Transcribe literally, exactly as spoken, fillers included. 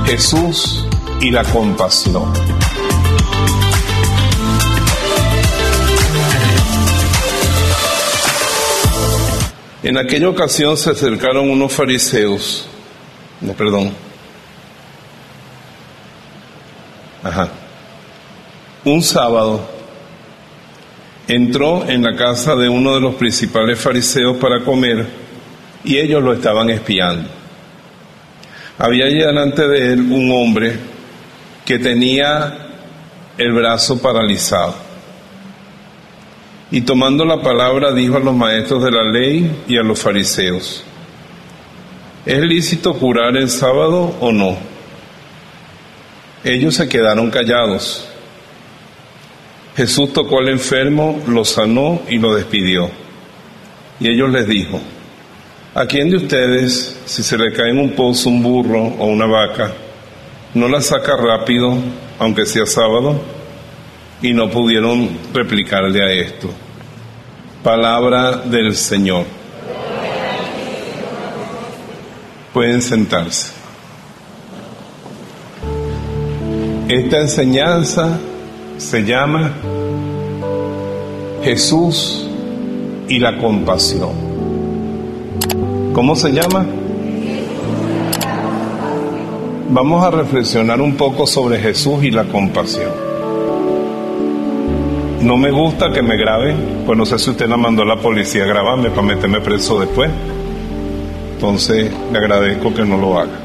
Jesús y la compasión. En aquella ocasión se acercaron unos fariseos, no, perdón, ajá, un sábado entró en la casa de uno de los principales fariseos para comer y ellos lo estaban espiando. Había allí delante de él un hombre que tenía el brazo paralizado. Y tomando la palabra dijo a los maestros de la ley y a los fariseos: ¿es lícito curar el sábado o no? Ellos se quedaron callados. Jesús tocó al enfermo, lo sanó y lo despidió. Y ellos les dijo: ¿a quién de ustedes, si se le cae en un pozo un burro o una vaca, no la saca rápido, aunque sea sábado? Y no pudieron replicarle a esto. Palabra del Señor. Pueden sentarse. Esta enseñanza se llama Jesús y la compasión. ¿Cómo se llama? Vamos a reflexionar un poco sobre Jesús y la compasión. No me gusta que me graben, pues no sé si usted la mandó a la policía a grabarme para meterme preso después. Entonces le agradezco que no lo haga.